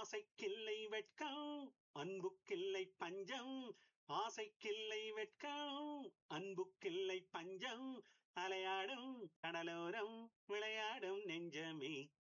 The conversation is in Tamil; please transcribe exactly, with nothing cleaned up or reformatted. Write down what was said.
ஆசைக்கில்லை வெட்கம் அன்புக்கில்லை பஞ்சம் ஆசைக்கில்லை வெட்கம் அன்புக்கில்லை பஞ்சம் அலையாடும் கடலோரம் விளையாடும் நெஞ்சமே